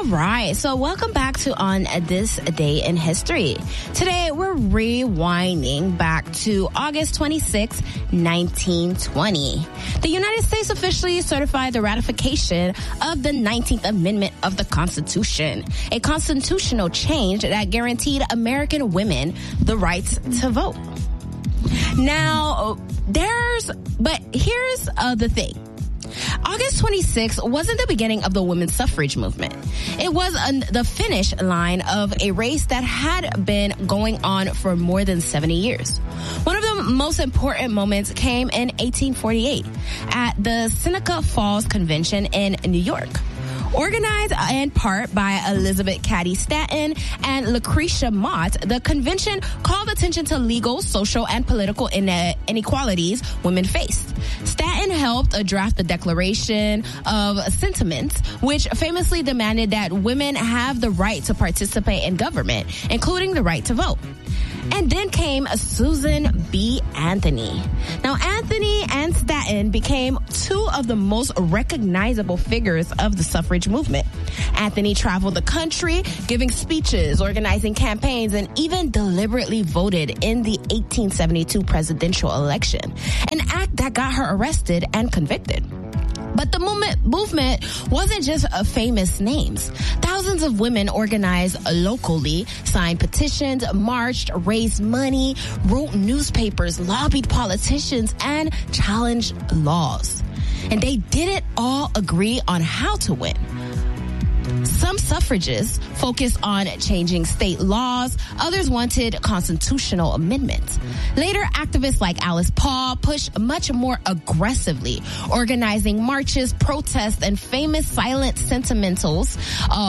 right, so welcome back to On This Day in History. Today, we're rewinding back to August 26, 1920. The United States officially certified the ratification of the 19th Amendment of the Constitution, a constitutional change that guaranteed American women the right to vote. Now, here's the thing. August 26 wasn't the beginning of the women's suffrage movement. It was the finish line of a race that had been going on for more than 70 years. One of the most important moments came in 1848 at the Seneca Falls Convention in New York. Organized in part by Elizabeth Cady Stanton and Lucretia Mott, the convention called attention to legal, social, and political inequalities women faced. Stanton helped draft the Declaration of Sentiments, which famously demanded that women have the right to participate in government, including the right to vote. And then came Susan B. Anthony. Now, Anthony and Stanton became two of the most recognizable figures of the suffrage movement. Anthony traveled the country, giving speeches, organizing campaigns, and even deliberately voted in the 1872 presidential election, an act that got her arrested and convicted. But the movement wasn't just famous names. Thousands of women organized locally, signed petitions, marched, raised money, wrote newspapers, lobbied politicians, and challenged laws. And they didn't all agree on how to win. Some suffragists focused on changing state laws. Others wanted constitutional amendments. Later, activists like Alice Paul pushed much more aggressively, organizing marches, protests, and famous silent sentinels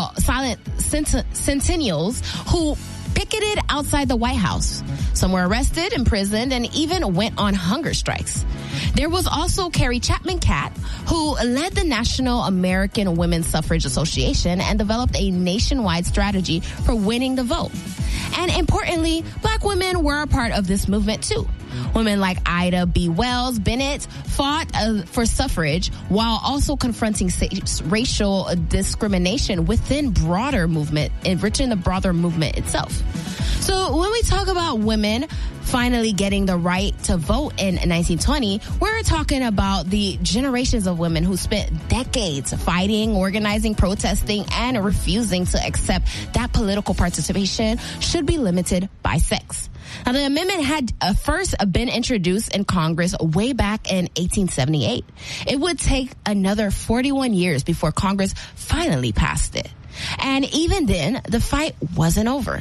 who picketed outside the White House. Some were arrested, imprisoned, and even went on hunger strikes. There was also Carrie Chapman Catt, who led the National American Women's Suffrage Association and developed a nationwide strategy for winning the vote. And importantly, black women were a part of this movement too. Women like Ida B. Wells Bennett fought for suffrage while also confronting racial discrimination within the broader movement itself. So when we talk about women finally getting the right to vote in 1920, we're talking about the generations of women who spent decades fighting, organizing, protesting, and refusing to accept that political participation should be limited by sex. Now, the amendment had first been introduced in Congress way back in 1878. It would take another 41 years before Congress finally passed it. And even then, the fight wasn't over.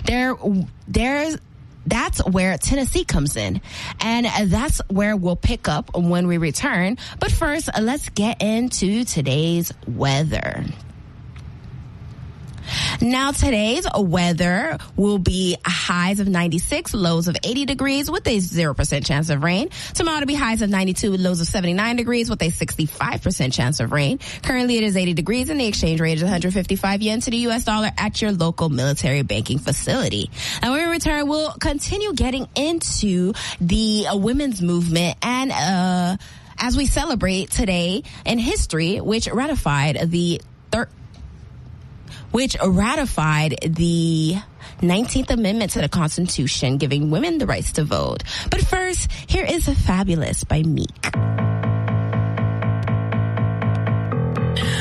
That's where Tennessee comes in. And that's where we'll pick up when we return. But first, let's get into today's weather. Now, today's weather will be highs of 96, lows of 80 degrees with a 0% chance of rain. Tomorrow to be highs of 92, lows of 79 degrees with a 65% chance of rain. Currently, it is 80 degrees and the exchange rate is 155 yen to the U.S. dollar at your local military banking facility. And when we return, we'll continue getting into the women's movement and as we celebrate today in history, which ratified the 19th Amendment to the Constitution, giving women the rights to vote. But first, here is Fabulous by Meek.